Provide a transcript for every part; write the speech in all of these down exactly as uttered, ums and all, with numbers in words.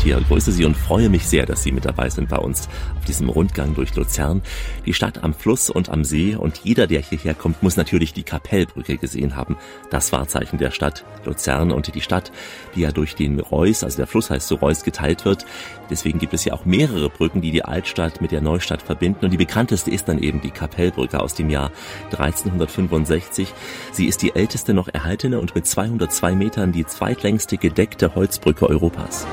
hier. Ich grüße Sie und freue mich sehr, dass Sie mit dabei sind bei uns auf diesem Rundgang durch Luzern. Die Stadt am Fluss und am See, und jeder, der hierher kommt, muss natürlich die Kapellbrücke gesehen haben. Das Wahrzeichen der Stadt Luzern und die Stadt, die ja durch den Reuss, also der Fluss heißt so Reuss, geteilt wird. Deswegen gibt es ja auch mehrere Brücken, die die Altstadt mit der Neustadt verbinden. Und die bekannteste ist dann eben die Kapellbrücke aus dem Jahr dreizehnhundertfünfundsechzig. Sie ist die älteste noch erhaltene und mit zweihundertzwei Metern die zweitlängste gedeckte Holzbrücke Europas.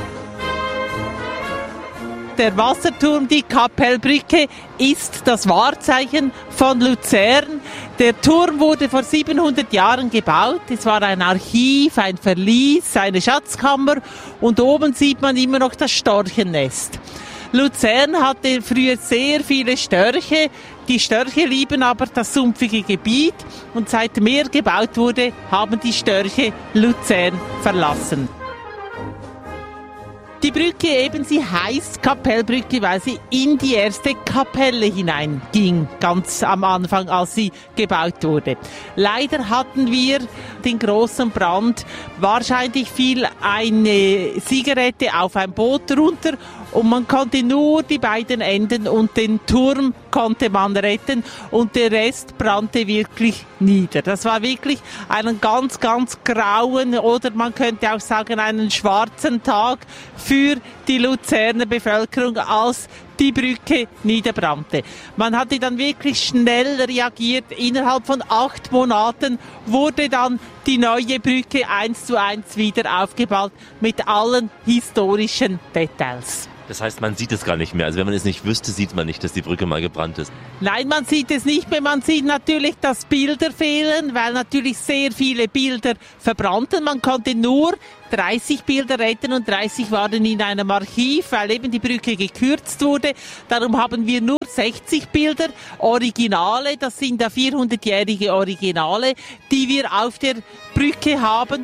Der Wasserturm, die Kapellbrücke, ist das Wahrzeichen von Luzern. Der Turm wurde vor siebenhundert Jahren gebaut. Es war ein Archiv, ein Verlies, eine Schatzkammer, und oben sieht man immer noch das Storchennest. Luzern hatte früher sehr viele Störche. Die Störche lieben aber das sumpfige Gebiet, und seit mehr gebaut wurde, haben die Störche Luzern verlassen. Die Brücke eben, sie heißt Kapellbrücke, weil sie in die erste Kapelle hineinging, ganz am Anfang, als sie gebaut wurde. Leider hatten wir den großen Brand. Wahrscheinlich fiel eine Zigarette auf ein Boot runter und man konnte nur die beiden Enden und den Turm konnte man retten, und der Rest brannte wirklich nieder. Das war wirklich einen ganz, ganz grauen, oder man könnte auch sagen einen schwarzen Tag für die Luzerner Bevölkerung, als die Brücke niederbrannte. Man hatte dann wirklich schnell reagiert. Innerhalb von acht Monaten wurde dann die neue Brücke eins zu eins wieder aufgebaut mit allen historischen Details. Das heißt, man sieht es gar nicht mehr. Also wenn man es nicht wüsste, sieht man nicht, dass die Brücke mal gebrannt ist. Nein, man sieht es nicht mehr. Man sieht natürlich, dass Bilder fehlen, weil natürlich sehr viele Bilder verbrannten. Man konnte nur dreißig Bilder retten, und dreißig waren in einem Archiv, weil eben die Brücke gekürzt wurde. Darum haben wir nur sechzig Bilder, Originale, das sind da vierhundertjährige Originale, die wir auf der Brücke haben.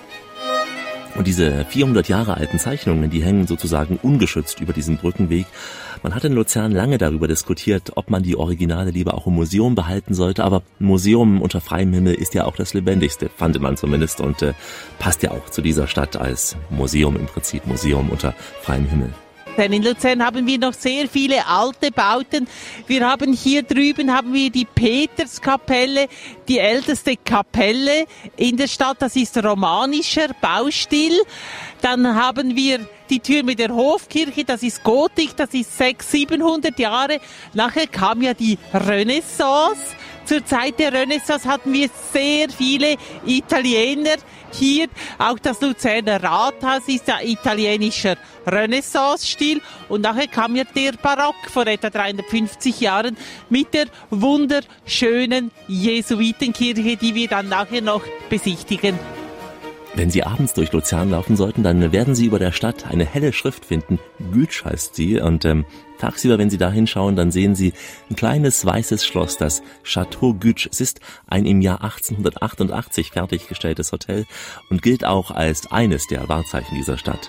Und diese vierhundert Jahre alten Zeichnungen, die hängen sozusagen ungeschützt über diesem Brückenweg. Man hat in Luzern lange darüber diskutiert, ob man die Originale lieber auch im Museum behalten sollte. Aber ein Museum unter freiem Himmel ist ja auch das Lebendigste, fand man zumindest. Und äh, passt ja auch zu dieser Stadt als Museum im Prinzip, Museum unter freiem Himmel. Denn in Luzern haben wir noch sehr viele alte Bauten. Wir haben hier drüben haben wir die Peterskapelle, die älteste Kapelle in der Stadt. Das ist romanischer Baustil. Dann haben wir die Türme der Hofkirche, das ist Gotik, das ist sechshundert, siebenhundert Jahre. Nachher kam ja die Renaissance. Zur Zeit der Renaissance hatten wir sehr viele Italiener hier. Auch das Luzerner Rathaus ist ja italienischer Renaissance-Stil. Und nachher kam ja der Barock vor etwa dreihundertfünfzig Jahren mit der wunderschönen Jesuitenkirche, die wir dann nachher noch besichtigen. Wenn Sie abends durch Luzern laufen sollten, dann werden Sie über der Stadt eine helle Schrift finden. Gütsch heißt sie. Und ähm, tagsüber, wenn Sie da hinschauen, dann sehen Sie ein kleines weißes Schloss, das Château Gütsch. Es ist ein im Jahr achtzehnhundertachtundachtzig fertiggestelltes Hotel und gilt auch als eines der Wahrzeichen dieser Stadt.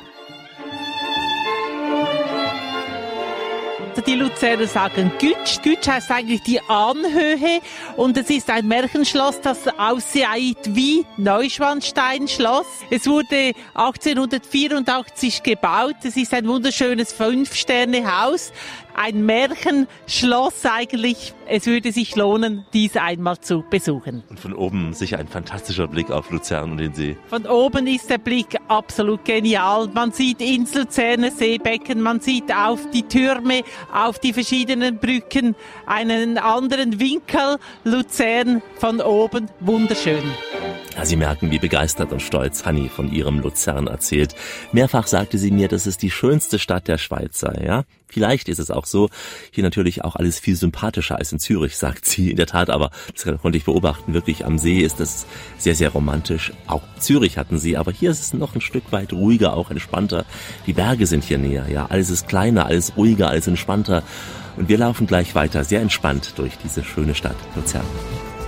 Die Luzerner sagen Gütsch. Gütsch heißt eigentlich die Anhöhe, und es ist ein Märchenschloss, das aussieht wie Neuschwanstein-Schloss. Es wurde achtzehnhundertvierundachtzig gebaut. Es ist ein wunderschönes Fünf-Sterne-Haus. Ein Märchenschloss eigentlich. Es würde sich lohnen, dies einmal zu besuchen. Und von oben sicher ein fantastischer Blick auf Luzern und den See. Von oben ist der Blick absolut genial. Man sieht ins Luzerner Seebecken, man sieht auf die Türme, auf die verschiedenen Brücken einen anderen Winkel. Luzern von oben wunderschön. Ja, Sie merken, wie begeistert und stolz Hanni von ihrem Luzern erzählt. Mehrfach sagte sie mir, dass es die schönste Stadt der Schweiz sei, ja? Vielleicht ist es auch so. Hier natürlich auch alles viel sympathischer als in Zürich, sagt sie. In der Tat aber, das konnte ich beobachten, wirklich am See ist das sehr, sehr romantisch. Auch Zürich hatten sie, aber hier ist es noch ein Stück weit ruhiger, auch entspannter. Die Berge sind hier näher, ja? Alles ist kleiner, alles ruhiger, alles entspannter. Und wir laufen gleich weiter, sehr entspannt durch diese schöne Stadt Luzern.